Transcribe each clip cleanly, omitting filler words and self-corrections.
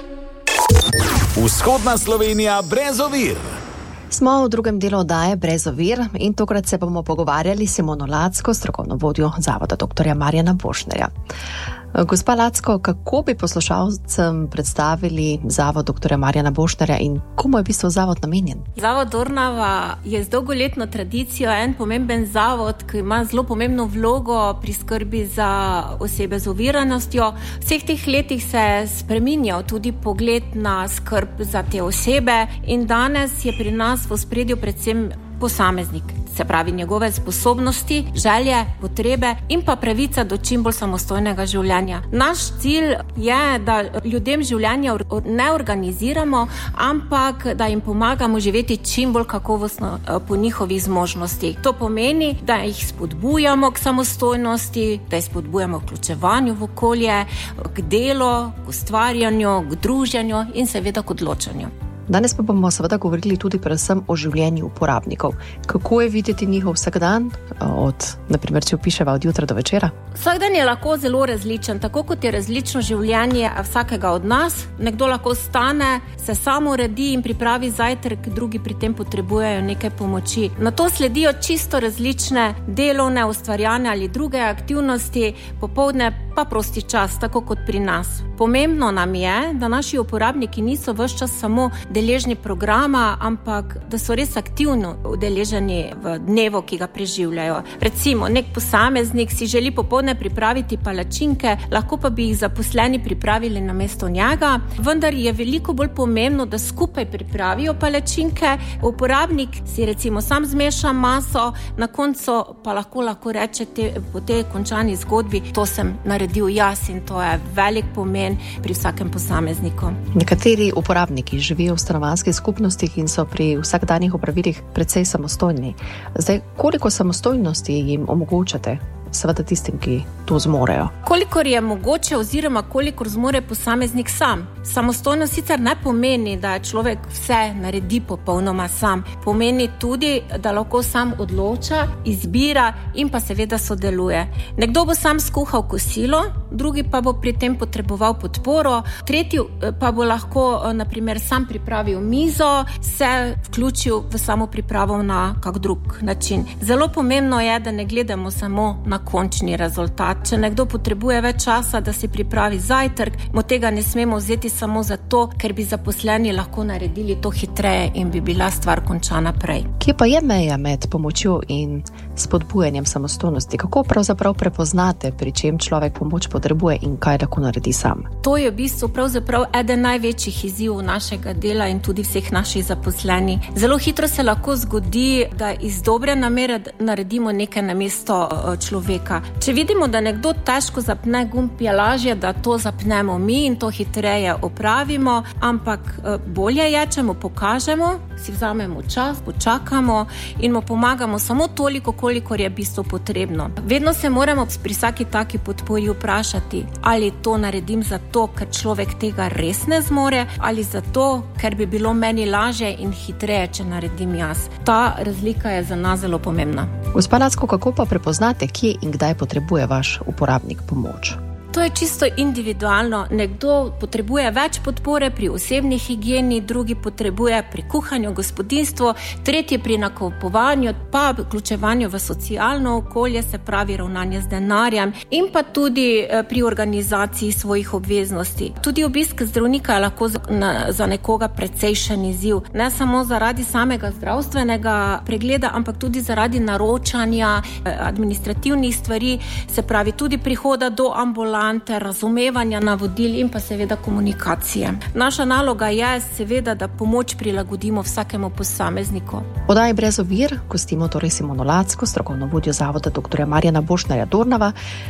Vzhodna Slovenija brez ovir. Smo v drugem delu oddaje Brez ovir in tokrat se bomo pogovarjali s Simono Lacko, strokovno vodjo Zavoda dr. Marjana Bošnerja. Gospa Lacko, kako bi poslušalcem predstavili Zavod dr. Marjana Bošnerja in komu je v bistvu zavod namenjen? Zavod Dornava je z dolgoletno tradicijo en pomemben zavod, ki ima zelo pomembno vlogo pri skrbi za osebe z oviranostjo. V vseh teh letih se je spreminjal tudi pogled na skrb za te osebe in danes je pri nas v ospredju predvsem posameznik, se pravi njegove sposobnosti, želje, potrebe in pa pravica do čim bolj samostojnega življenja. Naš cilj je, da ljudem življenja ne organiziramo, ampak da jim pomagamo živeti čim bolj kakovostno po njihovih zmožnostih. To pomeni, da jih spodbujamo k samostojnosti, da jih spodbujamo k vključevanju v okolje, k delu, k ustvarjanju, k druženju in seveda k odločanju. Danes pa bomo seveda govorili tudi predvsem o življenju uporabnikov. Kako je videti njihov vsakdan, naprimer, če opiševa od jutra do večera? Vsak dan je lahko zelo različen, tako kot je različno življenje vsakega od nas. Nekdo lahko stane, se samo uredi in pripravi zajtrk, drugi pri tem potrebujejo nekaj pomoči. Na to sledijo čisto različne delovne, ustvarjane ali druge aktivnosti, popoldne pa prosti čas, tako kot pri nas. Pomembno nam je, da naši uporabniki niso ves čas samo deležni programa, ampak da so res aktivno udeleženi v dnevu, ki ga preživljajo. Recimo, nek posameznik si želi popoldne pripraviti palačinke, lahko pa bi jih zaposleni pripravili namesto njega, vendar je veliko bolj pomembno, da skupaj pripravijo palačinke, uporabnik si recimo sam zmeša maso, na koncu pa lahko reče po tej končani zgodbi, to sem naredil jaz in to je velik pomen pri vsakem posamezniku. Nekateri uporabniki živijo v stanovanjskih skupnostih in so pri vsakdanjih opravilih precej samostojni. Zdaj, koliko samostojnosti jim omogočate? Seveda tistim, ki to zmorejo. Kolikor je mogoče oziroma kolikor zmore posameznik sam. Samostojnost sicer ne pomeni, da človek vse naredi popolnoma sam. Pomeni tudi, da lahko sam odloča, izbira in pa seveda sodeluje. Nekdo bo sam skuhal kosilo, drugi pa bo pri tem potreboval podporo, tretji pa bo lahko naprimer sam pripravil mizo, se vključil v samo pripravo na kak drug način. Zelo pomembno je, da ne gledamo samo na končni rezultat. Če nekdo potrebuje več časa, da si pripravi zajtrk, mu tega ne smemo vzeti samo zato, ker bi zaposleni lahko naredili to hitreje in bi bila stvar končana prej. Kje pa je meja med pomočjo in spodbujanjem samostojnosti? Kako pravzaprav prepoznate, pri čem človek pomoč potrebuje in kaj lahko naredi sam? To je v bistvu pravzaprav eden največjih izzivov našega dela in tudi vseh naših zaposlenih. Zelo hitro se lahko zgodi, da iz dobre namere naredimo nekaj namesto človeka. Če vidimo, da nekdo težko zapne gumb, je lažje, da to zapnemo mi in to hitreje opravimo, ampak bolje je, če mu pokažemo, si vzamemo čas, počakamo in mu pomagamo samo toliko, kolikor je v bistvu potrebno. Vedno se moramo pri vsaki taki podpori vprašati, ali to naredim zato, ker človek tega res ne zmore, ali zato, ker bi bilo meni lažje in hitreje, če naredim jaz. Ta razlika je za nas zelo pomembna. Gospa Lacko, kako pa prepoznate, kje in kdaj potrebuje vaš uporabnik pomoč? To je čisto individualno. Nekdo potrebuje več podpore pri osebni higieni, drugi potrebuje pri kuhanju, gospodinjstvu, tretji pri nakupovanju, pa vključevanju v socialno okolje, se pravi ravnanje z denarjem in pa tudi pri organizaciji svojih obveznosti. Tudi obisk zdravnika je lahko za nekoga precejšen izziv. Ne samo zaradi samega zdravstvenega pregleda, ampak tudi zaradi naročanja administrativnih stvari, se pravi tudi prihoda do ambulante, razumevanja navodil in pa seveda komunikacije. Naša naloga je seveda, da pomoč prilagodimo vsakemu posamezniku. Oddaji Brez ovir gostimo torej Simono Lacko, strokovno vodjo Zavoda dr. Marjana Bošnerja Dornava.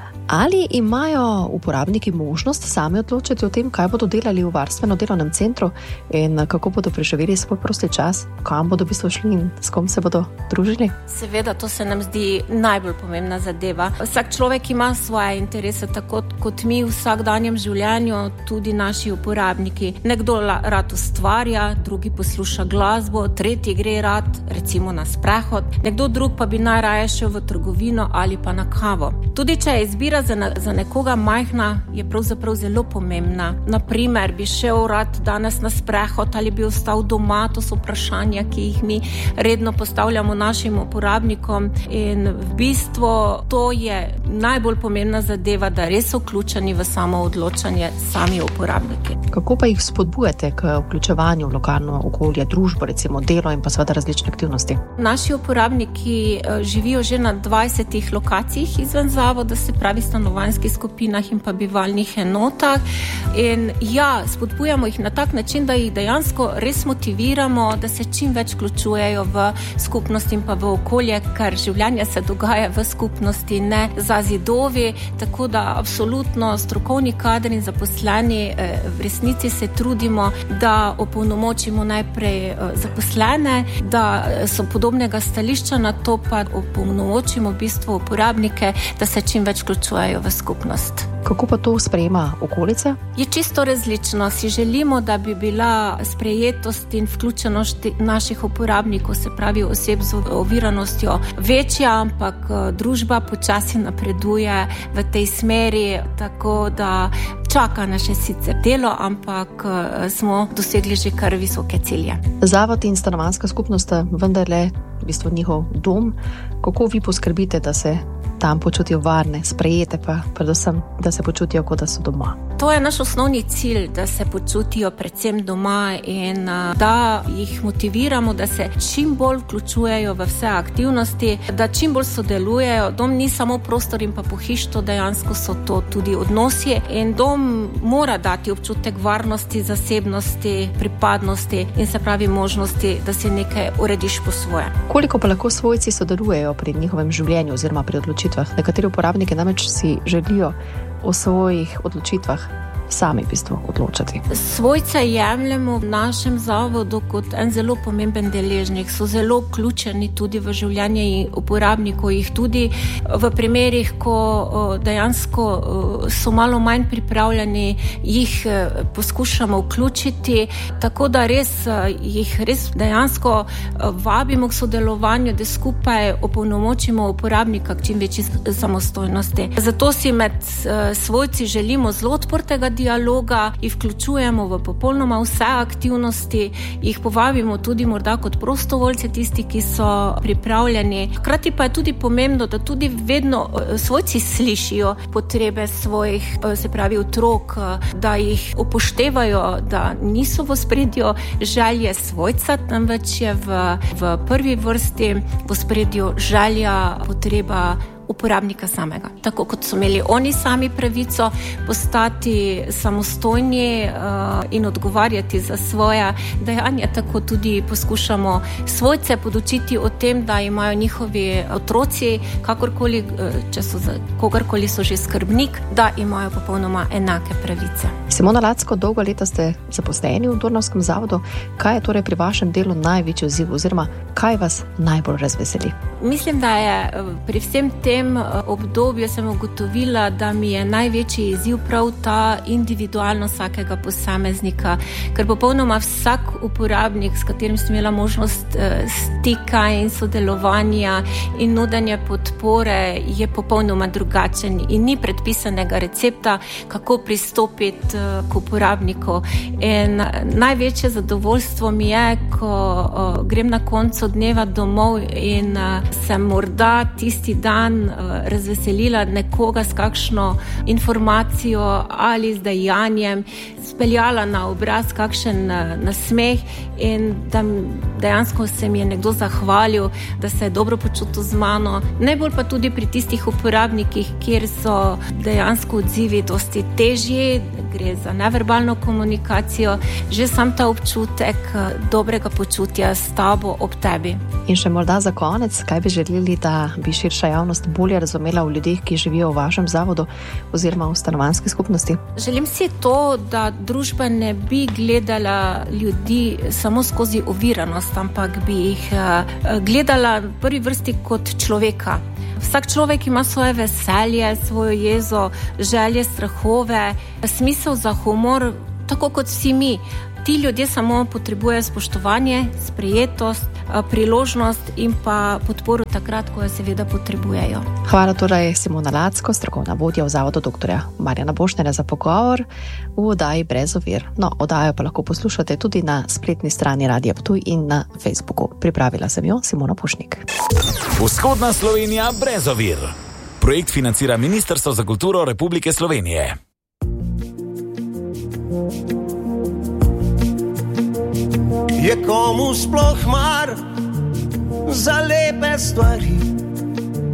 Ali imajo uporabniki možnost sami odločiti o tem, kaj bodo delali v varstveno-delovnem centru in kako bodo preživeli svoj prosti čas, kam bodo v bistvu šli in s kom se bodo družili? Seveda, to se nam zdi najbolj pomembna zadeva. Vsak človek ima svoje interese, tako kot mi v vsakdanjem življenju, tudi naši uporabniki. Nekdo rad ustvarja, drugi posluša glasbo, tretji gre rad recimo na sprehod, nekdo drug pa bi najraje šel v trgovino ali pa na kavo. Tudi če je izbira katera za nekoga majhna je pravzaprav zelo pomembna. Naprimer, bi šel rad danes na sprehod ali bi ostal doma, to so vprašanja, ki jih mi redno postavljamo našim uporabnikom in v bistvu to je najbolj pomembna zadeva, da res so vključeni v samo odločanje sami uporabniki. Kako pa jih spodbujate k vključevanju v lokalno okolje, družbo, recimo delo in pa seveda različne aktivnosti? Naši uporabniki živijo že na 20 lokacijah izven zavoda, se pravi stanovanjskih skupinah in pa bivalnih enotah. In ja, spodbujamo jih na tak način, da jih dejansko res motiviramo, da se čim več vključujejo v skupnost in pa v okolje, ker življenje se dogaja v skupnosti, ne za zidovi, tako da absolutno strokovni kadri in zaposleni v resnici se trudimo, da opolnomočimo najprej zaposlene, da so podobnega stališča, na to pa opolnomočimo v bistvu uporabnike, da se čim več vključujejo v skupnost. Kako pa to sprejema okolica? Je čisto različno. Si želimo, da bi bila sprejetost in vključenost naših uporabnikov, se pravi oseb z oviranostjo, večja, ampak družba počasi napreduje v tej smeri, tako da čaka nas še sicer delo, ampak smo dosegli že kar visoke cilje. Zavod in stanovanjska skupnost vendarle v bistvu njihov dom. Kako vi poskrbite, da se tam počutijo varne, sprejete pa predvsem, da se počutijo, kot da so doma? To je naš osnovni cilj, da se počutijo predvsem doma in da jih motiviramo, da se čim bolj vključujejo v vse aktivnosti, da čim bolj sodelujejo. Dom ni samo prostor in pa pohištvo, dejansko so to tudi odnosi in dom mora dati občutek varnosti, zasebnosti, pripadnosti in se pravi možnosti, da si nekaj urediš po svoje. Koliko pa lahko svojci sodelujejo pri njihovem življenju oziroma pri odločitvah? Nekateri uporabniki namreč si želijo o svojih odločitvah sami v bistvu odločati. Svojce jemljemo v našem zavodu kot en zelo pomemben deležnik. So zelo vključeni tudi v življenje uporabnikov, jih tudi v primerih, ko dejansko so malo manj pripravljeni, jih poskušamo vključiti, tako da jih res dejansko vabimo k sodelovanju, da skupaj opolnomočimo uporabnika k čim večji samostojnosti. Zato si med svojci želimo zelo odprtega dialoga, jih vključujemo v popolnoma vse aktivnosti, jih povabimo tudi morda kot prostovoljce, tisti, ki so pripravljeni. Hkrati pa je tudi pomembno, da tudi vedno svojci slišijo potrebe svojih, se pravi otrok, da jih upoštevajo, da niso v ospredju želje svojca, temveč je v prvi vrsti v ospredju želja, potreba uporabnika samega. Tako kot so imeli oni sami pravico postati samostojni in odgovarjati za svoja dejanja, tako tudi poskušamo svojce podučiti o tem, da imajo njihovi otroci, kakorkoli, če so za kogarkoli so že skrbnik, da imajo popolnoma enake pravice. Simona Lacko, dolgo leta ste zaposleni v Dornavskem zavodu. Kaj je torej pri vašem delu največji izziv oziroma kaj vas najbolj razveseli? Mislim, da je pri vsem tem obdobju sem ugotovila, da mi je največji izziv prav ta individualnost vsakega posameznika, ker popolnoma vsak uporabnik, s katerim sem imela možnost stika in sodelovanja in nudenja podpore, je popolnoma drugačen in ni predpisanega recepta, kako pristopiti k uporabniku. In največje zadovoljstvo mi je, ko grem na koncu dneva domov in sem morda tisti dan razveselila nekoga s kakšno informacijo ali z dejanjem, speljala na obraz kakšen nasmeh in da dejansko se mi je nekdo zahvalil, da se je dobro počutil z mano. Najbolj pa tudi pri tistih uporabnikih, kjer so dejansko odzivi dosti težji, gre za neverbalno komunikacijo, že sam ta občutek dobrega počutja s tabo ob tebi. In še morda za konec, kaj bi želeli, da bi širša javnost bolje razumela v ljudeh, ki živijo v vašem zavodu oziroma v stanovanjski skupnosti? Želim si to, da družba ne bi gledala ljudi samo skozi oviranost, ampak bi jih gledala v prvi vrsti kot človeka. Vsak človek ima svoje veselje, svojo jezo, želje, strahove, smisel za humor, tako kot vsi mi. Ti ljudje samo potrebujejo spoštovanje, sprejetost, priložnost in pa podporo takrat, ko jo seveda potrebujejo. Hvala torej Simona Lacko, strokovna vodja v Zavodu dr. Marjana Bošnjarja za pogovor v oddaji Brez ovir. No, oddajo pa lahko poslušate tudi na spletni strani Radia Ptuj in na Facebooku. Pripravila sem jo Simona Pušnik. Vzhodna Slovenija brez ovir. Projekt financira Ministrstvo za kulturo Republike Slovenije. Je komu sploh mar za lepe stvari?